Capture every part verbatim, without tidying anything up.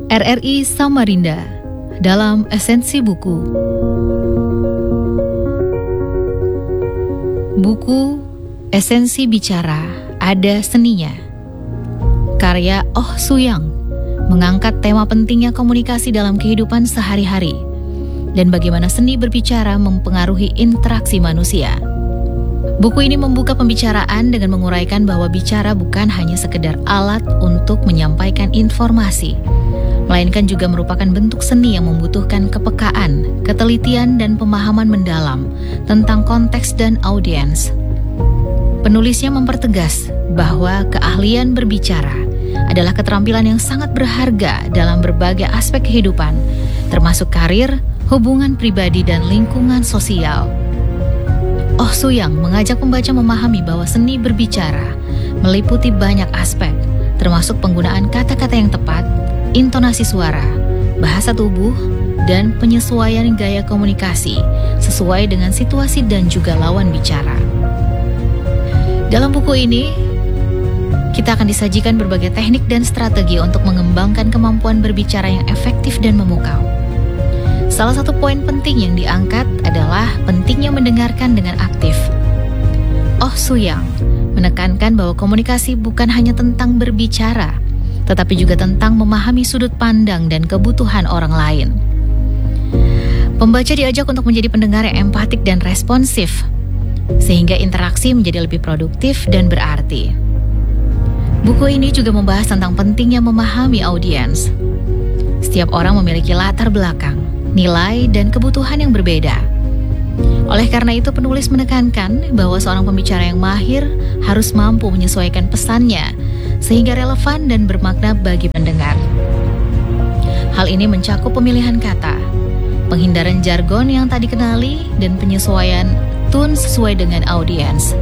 R R I Samarinda dalam Esensi Buku. Buku Esensi Bicara Ada Seninya, karya Oh Suyang, mengangkat tema pentingnya komunikasi dalam kehidupan sehari-hari dan bagaimana seni berbicara mempengaruhi interaksi manusia. Buku ini membuka pembicaraan dengan menguraikan bahwa bicara bukan hanya sekedar alat untuk menyampaikan informasi, melainkan juga merupakan bentuk seni yang membutuhkan kepekaan, ketelitian, dan pemahaman mendalam tentang konteks dan audiens. Penulisnya mempertegas bahwa keahlian berbicara adalah keterampilan yang sangat berharga dalam berbagai aspek kehidupan, termasuk karir, hubungan pribadi, dan lingkungan sosial. Oh Suyang mengajak pembaca memahami bahwa seni berbicara meliputi banyak aspek, termasuk penggunaan kata-kata yang tepat, intonasi suara, bahasa tubuh, dan penyesuaian gaya komunikasi sesuai dengan situasi dan juga lawan bicara. Dalam buku ini, kita akan disajikan berbagai teknik dan strategi untuk mengembangkan kemampuan berbicara yang efektif dan memukau. Salah satu poin penting yang diangkat adalah pentingnya mendengarkan dengan aktif. Oh Suyang menekankan bahwa komunikasi bukan hanya tentang berbicara, tetapi juga tentang memahami sudut pandang dan kebutuhan orang lain. Pembaca diajak untuk menjadi pendengar yang empatik dan responsif, sehingga interaksi menjadi lebih produktif dan berarti. Buku ini juga membahas tentang pentingnya memahami audiens. Setiap orang memiliki latar belakang, nilai, dan kebutuhan yang berbeda. Oleh karena itu, penulis menekankan bahwa seorang pembicara yang mahir harus mampu menyesuaikan pesannya sehingga relevan dan bermakna bagi pendengar. Hal ini mencakup pemilihan kata, penghindaran jargon yang tak dikenali, dan penyesuaian tone sesuai dengan audiens.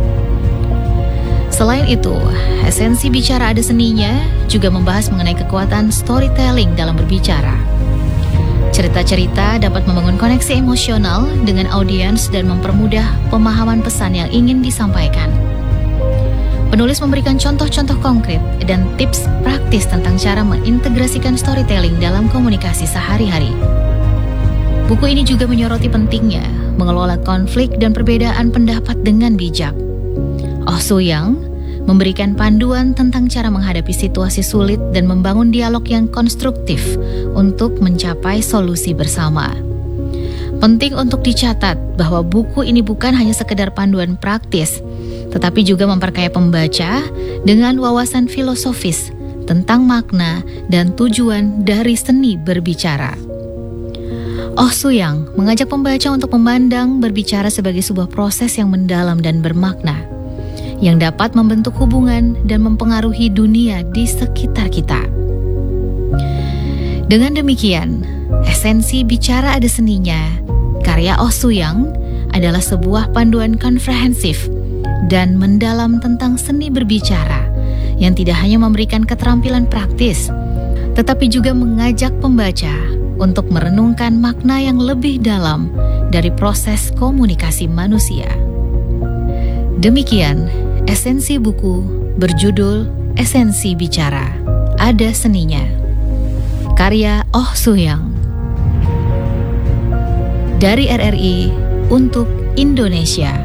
Selain itu, Esensi Bicara Ada Seninya juga membahas mengenai kekuatan storytelling dalam berbicara. Cerita-cerita dapat membangun koneksi emosional dengan audiens dan mempermudah pemahaman pesan yang ingin disampaikan. Penulis memberikan contoh-contoh konkret dan tips praktis tentang cara mengintegrasikan storytelling dalam komunikasi sehari-hari. Buku ini juga menyoroti pentingnya mengelola konflik dan perbedaan pendapat dengan bijak. Oh Suyang memberikan panduan tentang cara menghadapi situasi sulit dan membangun dialog yang konstruktif untuk mencapai solusi bersama. Penting untuk dicatat bahwa buku ini bukan hanya sekedar panduan praktis, tetapi juga memperkaya pembaca dengan wawasan filosofis tentang makna dan tujuan dari seni berbicara. Oh Suyang mengajak pembaca untuk memandang berbicara sebagai sebuah proses yang mendalam dan bermakna, yang dapat membentuk hubungan dan mempengaruhi dunia di sekitar kita. Dengan demikian, Esensi Bicara Ada Seninya, karya Oh Suyang, adalah sebuah panduan komprehensif dan mendalam tentang seni berbicara yang tidak hanya memberikan keterampilan praktis, tetapi juga mengajak pembaca untuk merenungkan makna yang lebih dalam dari proses komunikasi manusia. Demikian esensi buku berjudul Esensi Bicara Ada Seninya, karya Oh Suyang, dari R R I untuk Indonesia.